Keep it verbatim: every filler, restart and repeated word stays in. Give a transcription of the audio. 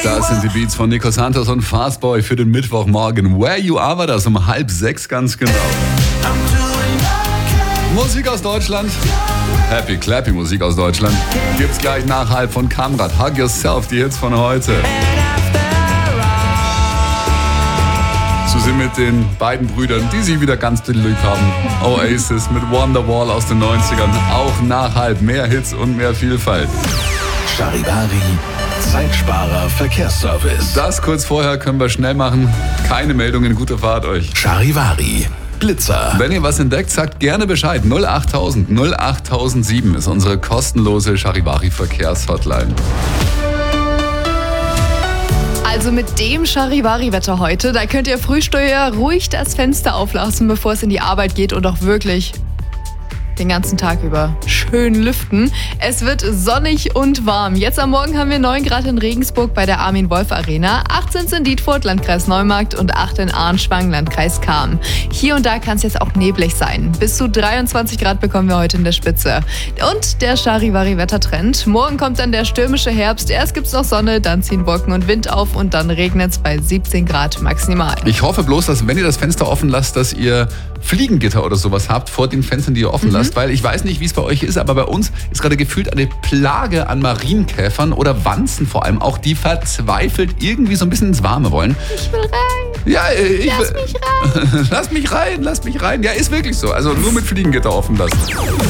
Das sind die Beats von Nico Santos und Fastboy für den Mittwochmorgen. Where You Are war das um halb sechs ganz genau. Musik aus Deutschland. Happy Clappy Musik aus Deutschland. Gibt's gleich nach halb von Kamrat. Hug Yourself, die Hits von heute. Zusammen mit den beiden Brüdern, die sie wieder ganz lieb haben. Oasis mit Wonderwall aus den neunzigern. Auch nach halb mehr Hits und mehr Vielfalt. Charivari, Zeitsparer Verkehrsservice. Das kurz vorher können wir schnell machen. Keine Meldungen, gute Fahrt euch. Charivari, Blitzer. Wenn ihr was entdeckt, sagt gerne Bescheid. null achttausend null achttausendsieben ist unsere kostenlose Charivari Verkehrshotline. Also mit dem Charivari-Wetter heute, da könnt ihr Frühsteuer ruhig das Fenster auflassen, bevor es in die Arbeit geht und auch wirklich den ganzen Tag über schön lüften. Es wird sonnig und warm. Jetzt am Morgen haben wir neun Grad in Regensburg bei der Armin-Wolf-Arena, achtzehn in Dietfurt, Landkreis Neumarkt und acht in Arnschwang, Landkreis Cham. Hier und da kann es jetzt auch neblig sein. Bis zu dreiundzwanzig Grad bekommen wir heute in der Spitze. Und der Charivari-Wettertrend. Morgen kommt dann der stürmische Herbst. Erst gibt's noch Sonne, dann ziehen Wolken und Wind auf und dann regnet es bei siebzehn Grad maximal. Ich hoffe bloß, dass wenn ihr das Fenster offen lasst, dass ihr Fliegengitter oder sowas habt vor den Fenstern, die ihr offen lasst. Weil ich weiß nicht, wie es bei euch ist, aber bei uns ist gerade gefühlt eine Plage an Marienkäfern oder Wanzen vor allem auch, die verzweifelt irgendwie so ein bisschen ins Warme wollen. Ich will rein. Ja, ich Lass mich rein. Lass mich rein, lass mich rein. Ja, ist wirklich so. Also nur mit Fliegengitter offen lassen.